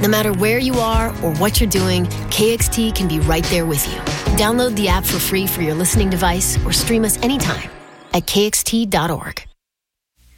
No matter where you are or what you're doing, KXT can be right there with you. Download the app for free for your listening device or stream us anytime at kxt.org.